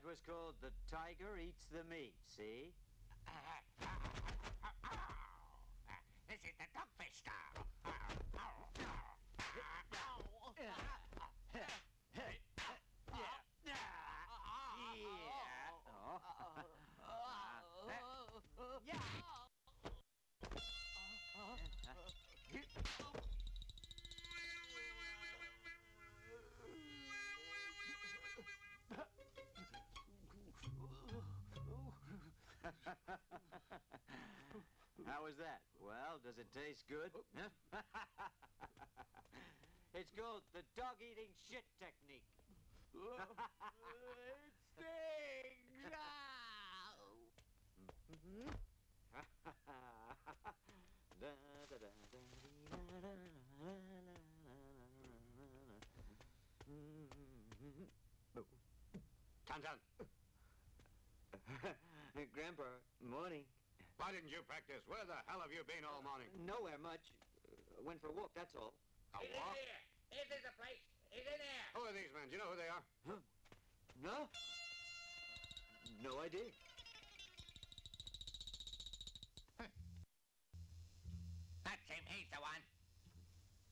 was called The Tiger Eats the Meat, see? This is the dogfish style. How was that? Well, does it taste good? It's called the dog-eating shit technique. It stings! Tonton, Grandpa, morning. why didn't you practice? Where the hell have you been all morning? Nowhere much. Went for a walk, that's all. A He's walk? in here! This is the place! He's in here! Who are these men? Do you know who they are? No? No idea.